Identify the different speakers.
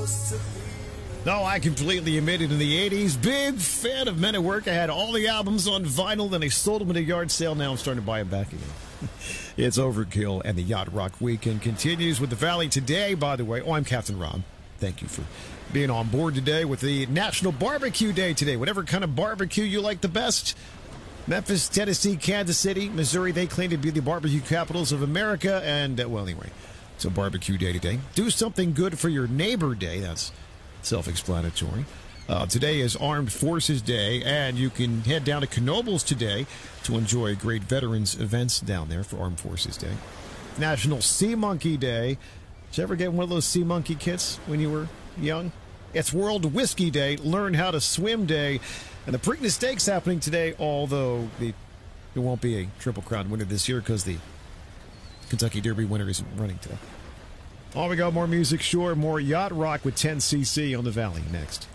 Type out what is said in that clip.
Speaker 1: No, I completely admitted in the 80s. Big fan of Men at Work. I had all the albums on vinyl, then I sold them at a yard sale. Now I'm starting to buy them back again. It's Overkill, and the Yacht Rock Weekend continues with the Valley today, by the way. Oh, I'm Captain Rob. Thank you for being on board today with the National Barbecue Day today. Whatever kind of barbecue you like the best. Memphis, Tennessee, Kansas City, Missouri, they claim to be the barbecue capitals of America. And, well, anyway, it's a barbecue day today. Do something good for your neighbor day. That's self-explanatory. Today is Armed Forces Day, and you can head down to Knoebels today to enjoy great veterans events down there for Armed Forces Day. National Sea Monkey Day. Did you ever get one of those sea monkey kits when you were young? It's World Whiskey Day, Learn How to Swim Day, and the Preakness Stakes happening today, although there won't be a Triple Crown winner this year because the Kentucky Derby winner isn't running today. Oh, we got more music, sure, more Yacht Rock with 10cc on the Valley next.